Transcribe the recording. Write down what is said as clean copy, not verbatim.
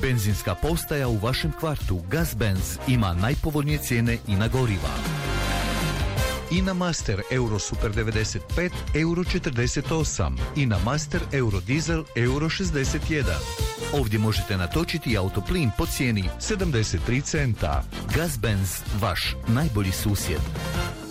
Benzinska postaja u vašem kvartu Gazbenz ima najpovoljnije cijene i na goriva. INA Master Euro Super 95 Euro 48, INA Master Euro Diesel Euro 61. Ovdje možete natočiti autoplin po cijeni 73 centa. Gazbenz, vaš najbolji susjed.